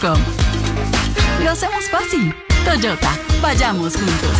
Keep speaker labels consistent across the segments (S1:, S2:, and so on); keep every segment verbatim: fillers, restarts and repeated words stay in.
S1: Lo hacemos fácil. Toyota, vayamos juntos.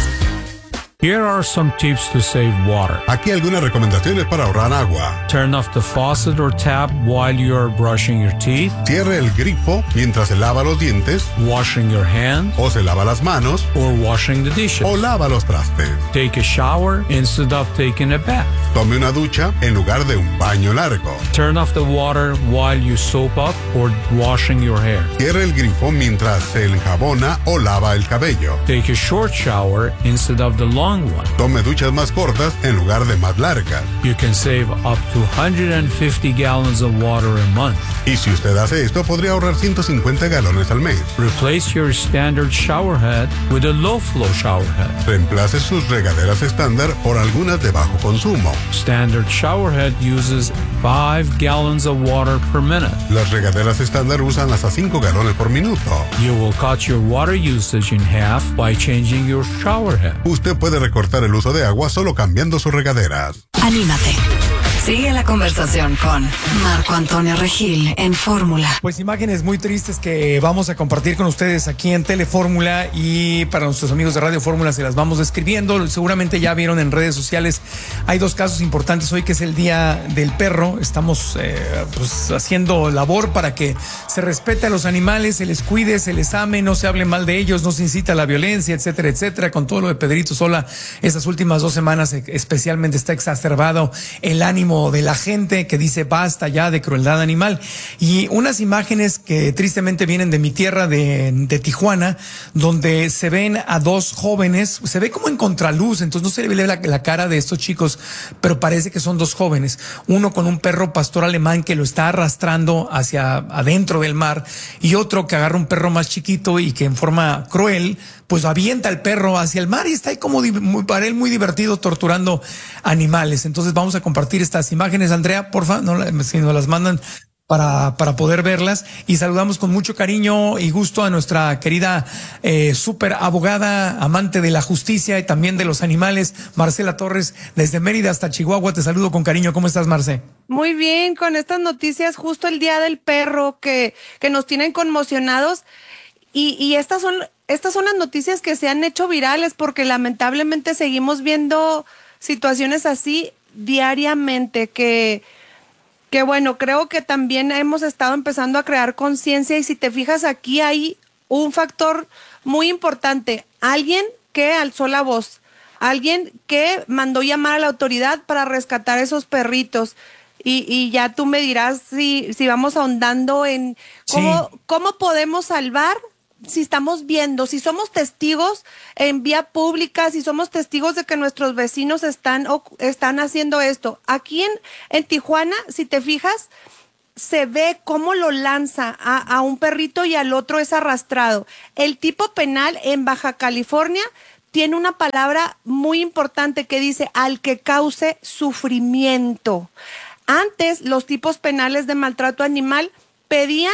S2: Here are some tips to save water.
S3: Aquí algunas recomendaciones para ahorrar agua.
S2: Turn off the faucet or tap while you are brushing your teeth.
S3: Cierre el grifo mientras se lava los dientes.
S2: Washing your hands.
S3: O se lava las manos.
S2: Or washing the dishes.
S3: O lava los trastes.
S2: Take a shower instead of taking a bath.
S3: Tome una ducha en lugar de un baño largo.
S2: Turn off the water while you soap up or washing your hair.
S3: Cierre el grifo mientras se enjabona o lava el cabello.
S2: Take a short shower instead of the long one.
S3: Tome duchas más cortas en lugar de más largas.
S2: You can save up to one hundred fifty gallons of water a month.
S3: Y si usted hace esto, podría ahorrar ciento cincuenta galones al mes.
S2: Replace your standard shower head with a low flow shower head.
S3: Reemplace sus regaderas estándar por algunas de bajo consumo.
S2: Standard shower head uses five gallons of water per minute.
S3: Las regaderas estándar usan hasta cinco galones por minuto.
S2: You will cut your water usage in half by changing your shower head.
S3: Usted puede recortar el uso de agua solo cambiando sus regaderas.
S1: Anímate. Sigue la conversación con Marco Antonio Regil en Fórmula.
S4: Pues imágenes muy tristes que vamos a compartir con ustedes aquí en Telefórmula, y para nuestros amigos de Radio Fórmula se las vamos describiendo. Seguramente ya vieron en redes sociales, hay dos casos importantes hoy, que es el Día del Perro. Estamos eh, pues haciendo labor para que se respete a los animales, se les cuide, se les ame, no se hable mal de ellos, no se incita a la violencia, etcétera, etcétera. Con todo lo de Pedrito Sola, estas últimas dos semanas especialmente está exacerbado el ánimo de la gente que dice basta ya de crueldad animal. Y unas imágenes que tristemente vienen de mi tierra de, de Tijuana, donde se ven a dos jóvenes, se ve como en contraluz, entonces no se le ve la, la cara de estos chicos, pero parece que son dos jóvenes, uno con un perro pastor alemán que lo está arrastrando hacia adentro del mar, y otro que agarra un perro más chiquito y que en forma cruel pues avienta el perro hacia el mar, y está ahí como muy, para él muy divertido torturando animales. Entonces vamos a compartir estas imágenes, Andrea, porfa, no, si nos las mandan para, para poder verlas, y saludamos con mucho cariño y gusto a nuestra querida eh, súper abogada, amante de la justicia y también de los animales, Marcela Torres, desde Mérida hasta Chihuahua. Te saludo con cariño. ¿Cómo estás, Marce?
S5: Muy bien, con estas noticias, justo el Día del Perro que, que nos tienen conmocionados, y, y estas son... Estas son las noticias que se han hecho virales, porque lamentablemente seguimos viendo situaciones así diariamente, que, que bueno, creo que también hemos estado empezando a crear conciencia, y si te fijas aquí hay un factor muy importante, alguien que alzó la voz, alguien que mandó llamar a la autoridad para rescatar esos perritos. Y, y ya tú me dirás si, si vamos ahondando en cómo, sí. cómo podemos salvar. Si estamos viendo, si somos testigos en vía pública, si somos testigos de que nuestros vecinos están, están haciendo esto. Aquí en, en Tijuana, si te fijas, se ve cómo lo lanza a, a un perrito y al otro es arrastrado. El tipo penal en Baja California tiene una palabra muy importante que dice al que cause sufrimiento. Antes, los tipos penales de maltrato animal pedían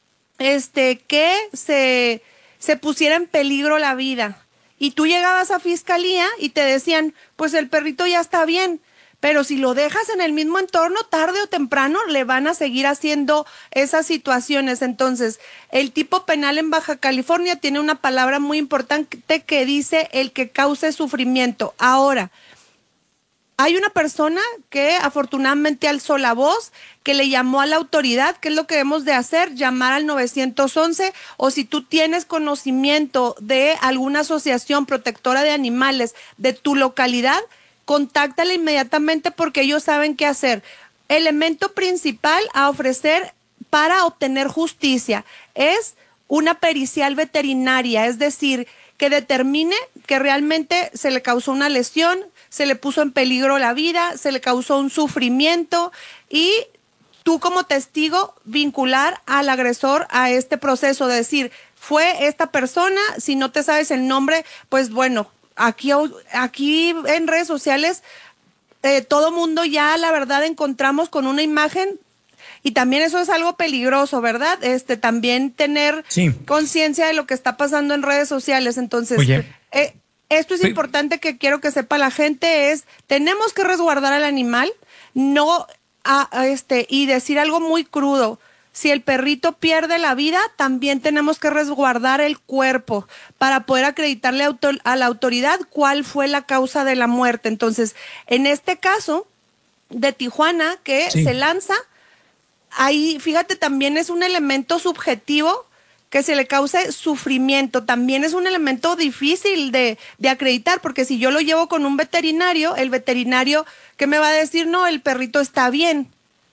S5: este que se, se pusiera en peligro la vida, y tú llegabas a fiscalía y te decían, pues el perrito ya está bien, pero si lo dejas en el mismo entorno, tarde o temprano le van a seguir haciendo esas situaciones. Entonces, el tipo penal en Baja California tiene una palabra muy importante que dice el que cause sufrimiento. Ahora, hay una persona que afortunadamente alzó la voz, que le llamó a la autoridad. ¿Qué es lo que debemos de hacer? Llamar al nueve once, o si tú tienes conocimiento de alguna asociación protectora de animales de tu localidad, contáctala inmediatamente, porque ellos saben qué hacer. Elemento principal a ofrecer para obtener justicia es una pericial veterinaria, es decir, que determine que realmente se le causó una lesión, se le puso en peligro la vida, se le causó un sufrimiento, y tú como testigo vincular al agresor a este proceso, de decir, fue esta persona. Si no te sabes el nombre, pues bueno, aquí, aquí en redes sociales eh, todo mundo ya la verdad encontramos con una imagen, y también eso es algo peligroso, ¿verdad? Este, también tener sí. conciencia de lo que está pasando en redes sociales. Entonces, Oye. Eh, esto es sí. importante, que quiero que sepa la gente, es, tenemos que resguardar al animal, no a, a este, y decir algo muy crudo. si el perrito pierde la vida, también tenemos que resguardar el cuerpo para poder acreditarle autor, a la autoridad cuál fue la causa de la muerte. Entonces, en este caso de Tijuana, que sí. se lanza, ahí, fíjate, también es un elemento subjetivo que se le cause sufrimiento. También es un elemento difícil de, de acreditar, porque si yo lo llevo con un veterinario, el veterinario, ¿qué me va a decir? No, el perrito está bien,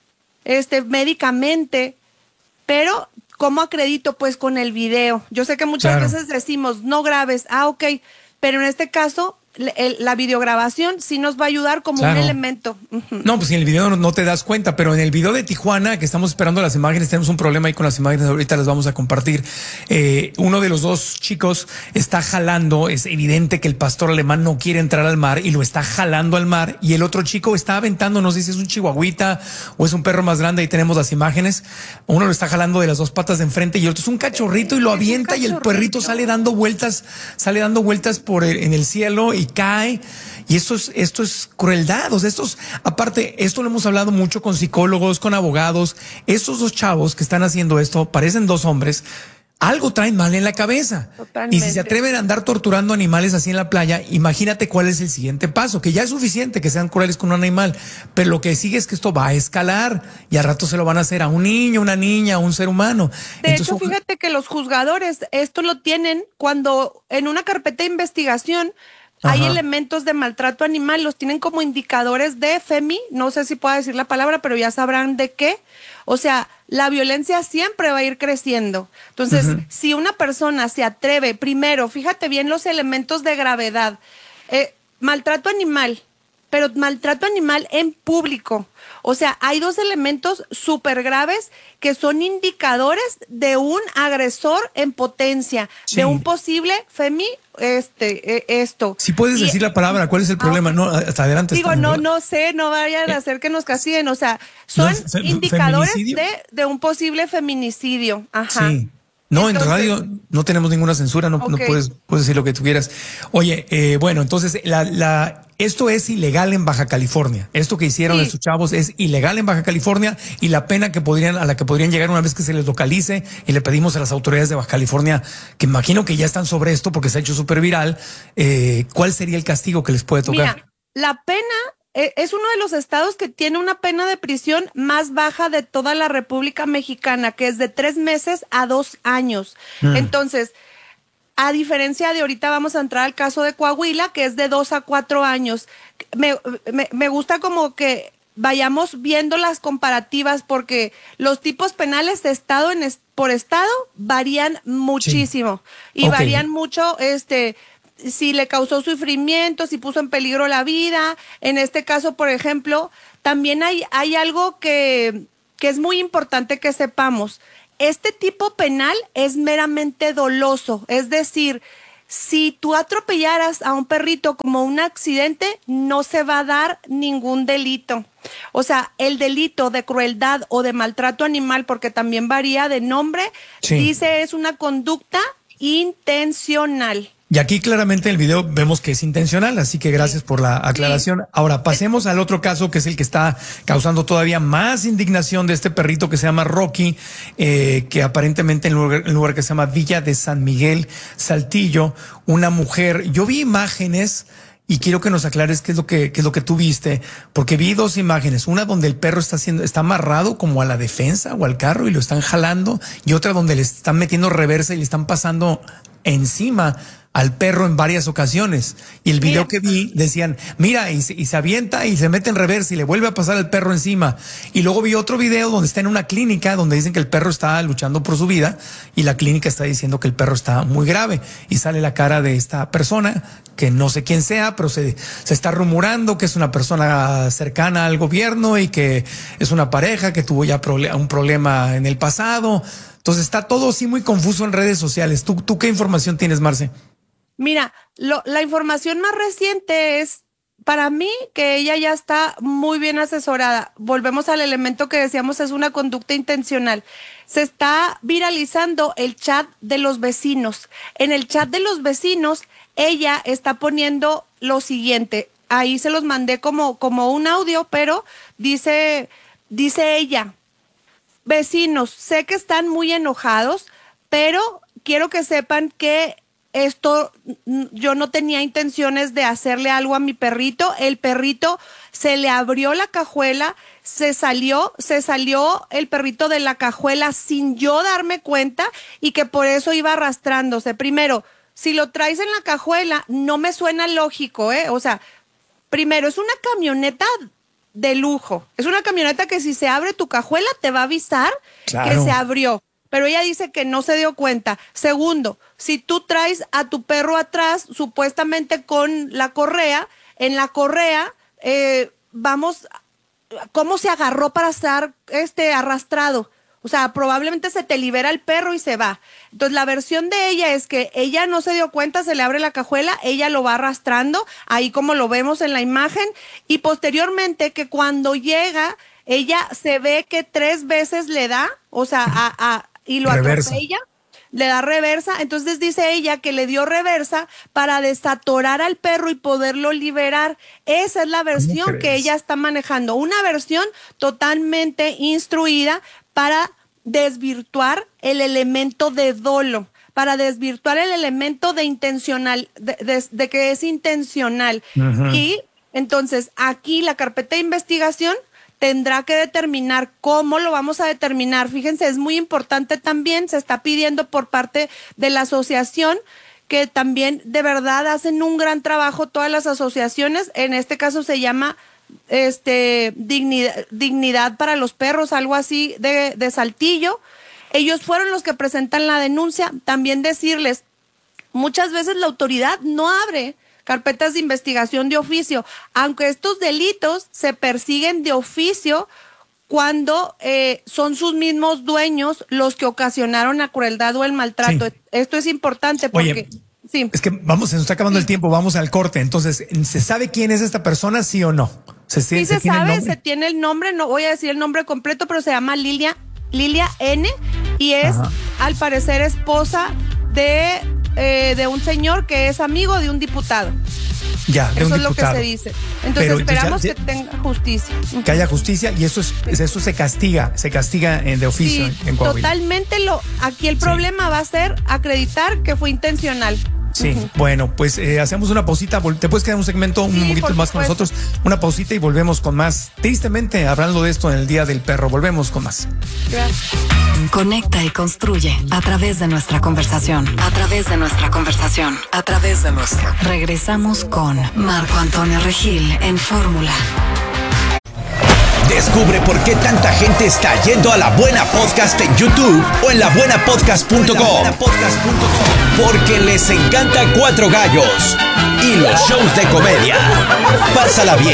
S5: este, médicamente. Pero, ¿cómo acredito? Pues con el video. Yo sé que muchas claro. veces decimos, no grabes, ah, ok, pero en este caso, el, la videograbación sí nos va a ayudar como claro. un elemento. Uh-huh.
S4: No, pues en el video no, no te das cuenta, pero en el video de Tijuana, que estamos esperando las imágenes, tenemos un problema ahí con las imágenes, ahorita las vamos a compartir. Eh, uno de los dos chicos está jalando, es evidente que el pastor alemán no quiere entrar al mar y lo está jalando al mar, y el otro chico está aventando, no sé si es un chihuahuita o es un perro más grande, ahí tenemos las imágenes. Uno lo está jalando de las dos patas de enfrente y el otro es un cachorrito y lo avienta y el perrito sale dando vueltas, sale dando vueltas por el, en el cielo y cae, y esto es, esto es crueldad. O sea, estos, aparte, esto lo hemos hablado mucho con psicólogos, con abogados. Estos dos chavos que están haciendo esto, parecen dos hombres, algo traen mal en la cabeza. Totalmente. Y si se atreven a andar torturando animales así en la playa, imagínate cuál es el siguiente paso, que ya es suficiente que sean crueles con un animal, pero lo que sigue es que esto va a escalar y al rato se lo van a hacer a un niño, una niña, a un ser humano.
S5: De Entonces, hecho, fíjate que los juzgadores esto lo tienen cuando en una carpeta de investigación hay Ajá. elementos de maltrato animal, los tienen como indicadores de F E M I, no sé si puedo decir la palabra, pero ya sabrán de qué. O sea, la violencia siempre va a ir creciendo. Entonces, uh-huh. si una persona se atreve, primero, fíjate bien los elementos de gravedad, eh, maltrato animal, pero maltrato animal en público. O sea, hay dos elementos súper graves que son indicadores de un agresor en potencia, sí. de un posible F E M I, este, eh, esto.
S4: Si puedes y, decir la palabra, ¿cuál es el problema? Ah, no, hasta adelante.
S5: Digo, no, no sé, no vayan a hacer que nos castiguen. O sea, son no, indicadores de, de un posible feminicidio. Ajá. Sí.
S4: No, entonces, en radio no tenemos ninguna censura, no, okay. no puedes, puedes decir lo que tú quieras. Oye, eh, bueno, entonces la, la, esto es ilegal en Baja California. Esto que hicieron sí. estos chavos es ilegal en Baja California, y la pena que podrían, a la que podrían llegar una vez que se les localice, y le pedimos a las autoridades de Baja California, que imagino que ya están sobre esto porque se ha hecho súper viral, eh, ¿cuál sería el castigo que les puede tocar?
S5: Mira, la pena es uno de los estados que tiene una pena de prisión más baja de toda la República Mexicana, que es de tres meses a dos años. Mm. Entonces, a diferencia de ahorita vamos a entrar al caso de Coahuila, que es de dos a cuatro años. Me, me, me gusta como que vayamos viendo las comparativas, porque los tipos penales de estado en es, por estado varían muchísimo. Sí. Y okay. varían mucho, este... si le causó sufrimiento, si puso en peligro la vida. En este caso, por ejemplo, también hay, hay algo que, que es muy importante que sepamos. Este tipo penal es meramente doloso, es decir, si tú atropellaras a un perrito como un accidente, no se va a dar ningún delito. O sea, el delito de crueldad o de maltrato animal, porque también varía de nombre, sí. dice es una conducta intencional.
S4: Y aquí claramente en el video vemos que es intencional, así que gracias por la aclaración. Sí. Ahora pasemos al otro caso, que es el que está causando todavía más indignación, de este perrito que se llama Rocky, eh, que aparentemente en un lugar, en un lugar que se llama Villa de San Miguel, Saltillo, una mujer, yo vi imágenes y quiero que nos aclares qué es lo que, qué es lo que tú viste, porque vi dos imágenes, una donde el perro está haciendo, está amarrado como a la defensa o al carro y lo están jalando, y otra donde le están metiendo reversa y le están pasando encima al perro en varias ocasiones. Y el video mira. que vi decían, mira, y se, y se avienta y se mete en reversa y le vuelve a pasar el perro encima. Y luego vi otro video donde está en una clínica donde dicen que el perro está luchando por su vida, y la clínica está diciendo que el perro está muy grave, y sale la cara de esta persona que no sé quién sea, pero se, se está rumorando que es una persona cercana al gobierno y que es una pareja que tuvo ya prole- un problema en el pasado. Entonces está todo así muy confuso en redes sociales. ¿Tú, tú qué información tienes, Marce?
S5: Mira, lo, la información más reciente es, para mí, que ella ya está muy bien asesorada. Volvemos al elemento que decíamos, es una conducta intencional. Se está viralizando el chat de los vecinos. En el chat de los vecinos, ella está poniendo lo siguiente. Ahí se los mandé como, como un audio, pero dice, dice ella: vecinos, sé que están muy enojados, pero quiero que sepan que esto, yo no tenía intenciones de hacerle algo a mi perrito. El perrito se le abrió la cajuela, se salió, se salió el perrito de la cajuela sin yo darme cuenta y que por eso iba arrastrándose. Primero, si lo traes en la cajuela, no me suena lógico, ¿eh? O sea, primero, es una camioneta de lujo. Es una camioneta que si se abre tu cajuela te va a avisar
S4: Claro.
S5: que se abrió. Pero ella dice que no se dio cuenta. Segundo, si tú traes a tu perro atrás, supuestamente con la correa, en la correa, eh, vamos, ¿cómo se agarró para estar este, arrastrado? O sea, probablemente se te libera el perro y se va. Entonces, la versión de ella es que ella no se dio cuenta, se le abre la cajuela, ella lo va arrastrando, ahí como lo vemos en la imagen, y posteriormente que cuando llega, ella se ve que tres veces le da, o sea, a, a, y lo
S4: Reversa.
S5: atropella, le da reversa. Entonces dice ella que le dio reversa para desatorar al perro y poderlo liberar. Esa es la versión
S4: crees?
S5: que ella está manejando, una versión totalmente instruida para desvirtuar el elemento de dolo, para desvirtuar el elemento de intencional, de, de, de que es intencional. Uh-huh. Y entonces aquí la carpeta de investigación tendrá que determinar cómo lo vamos a determinar. Fíjense, es muy importante también, se está pidiendo por parte de la asociación, que también de verdad hacen un gran trabajo todas las asociaciones. En este caso se llama este dignidad, dignidad para los perros, algo así de, de Saltillo. Ellos fueron los que presentan la denuncia. También decirles, muchas veces la autoridad no abre carpetas de investigación de oficio, aunque estos delitos se persiguen de oficio cuando eh, son sus mismos dueños los que ocasionaron la crueldad o el maltrato. Sí. Esto es importante porque...
S4: Oye,
S5: sí.
S4: Es que vamos, se nos está acabando sí. el tiempo, vamos al corte. Entonces, ¿se sabe quién es esta persona, sí o no?
S5: ¿Se, sí, se, se sabe, se tiene el nombre, no voy a decir el nombre completo, pero se llama Lilia, Lilia N y es, Ajá. al parecer, esposa de... Eh, de un señor que es amigo de un diputado.
S4: Ya, de
S5: eso
S4: un
S5: es
S4: diputado.
S5: Lo que se dice. Entonces Pero, esperamos ya, ya, que tenga justicia.
S4: Que haya justicia y eso es, eso se castiga, se castiga en, de oficio
S5: sí,
S4: en, en Coahuila.
S5: Totalmente lo. Aquí el sí. problema va a ser acreditar que fue intencional.
S4: Sí, uh-huh. bueno, pues eh, hacemos una pausita. Te puedes quedar un segmento un sí, poquito más con nosotros. Una pausita y volvemos con más. Tristemente, hablando de esto en el Día del Perro, volvemos con más.
S5: Gracias.
S1: Conecta y construye a través de nuestra conversación. A través de nuestra conversación. A través de nuestra. Regresamos con Marco Antonio Regil en Fórmula.
S6: Descubre por qué tanta gente está yendo a La Buena Podcast en YouTube o en la buena podcast punto com. Porque les encanta Cuatro Gallos y los shows de comedia. Pásala bien.